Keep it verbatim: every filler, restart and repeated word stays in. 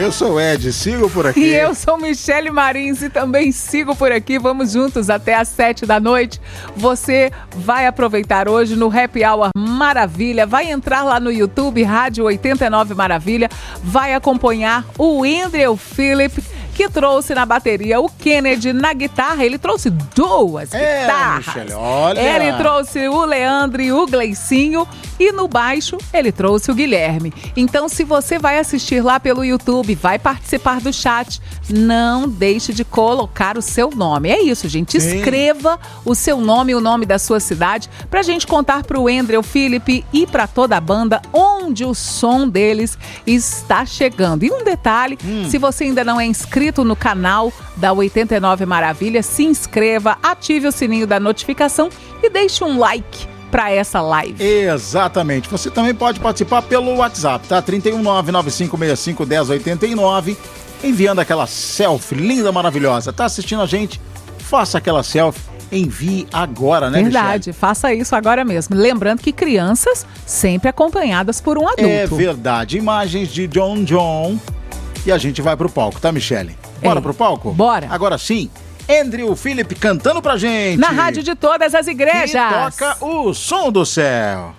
Eu sou o Ed, sigo por aqui. E eu sou Michele Marins e também sigo por aqui. Vamos juntos até às sete da noite. Você vai aproveitar hoje no Happy Hour Maravilha. Vai entrar lá no YouTube, Rádio oitenta e nove Maravilha. Vai acompanhar o Andrew Philip, que trouxe na bateria o Kennedy, na guitarra ele trouxe duas é, guitarras. Michele, olha. Ele trouxe o Leandro e o Gleicinho e no baixo ele trouxe o Guilherme. Então, se você vai assistir lá pelo YouTube, vai participar do chat, não deixe de colocar o seu nome. É isso, gente. Sim. Escreva o seu nome e o nome da sua cidade pra gente contar pro Andrew Philip e pra toda a banda onde o som deles está chegando. E um detalhe, hum. se você ainda não é inscrito no canal da oitenta e nove Maravilha, se inscreva, ative o sininho da notificação e deixe um like para essa live. Exatamente. Você também pode participar pelo WhatsApp, tá? trinta e um, nove nove cinco seis cinco, um zero oito nove, enviando aquela selfie linda, maravilhosa. Tá assistindo a gente? Faça aquela selfie, envie agora, né, Verdade, Michele? faça isso agora mesmo. Lembrando que crianças sempre acompanhadas por um adulto. É verdade. Imagens de John John e a gente vai pro palco, tá, Michele? Bora Ei, pro palco? Bora. Agora sim, Andrew Philip cantando pra gente. Na rádio de todas as igrejas. E toca o som do céu.